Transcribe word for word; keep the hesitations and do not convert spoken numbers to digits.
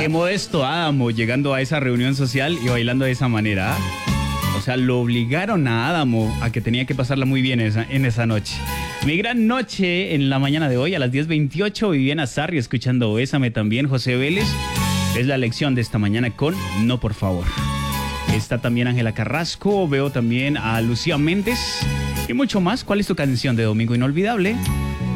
Qué modesto Adamo llegando a esa reunión social y bailando de esa manera. O sea, lo obligaron a Adamo a que tenía que pasarla muy bien esa, en esa noche. Mi gran noche en la mañana de hoy a las diez veintiocho, Viviana Sarri escuchando Bésame también, José Vélez. Es la lección de esta mañana con No Por Favor. Está también Ángela Carrasco, veo también a Lucía Méndez y mucho más. ¿Cuál es tu canción de Domingo Inolvidable?